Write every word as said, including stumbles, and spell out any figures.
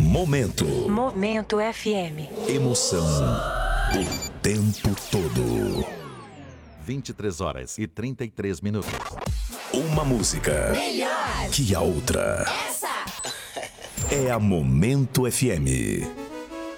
Momento. Momento F M. Emoção o tempo todo. vinte e três horas e trinta e três minutos. Uma música melhor que a outra. Essa É a Momento F M.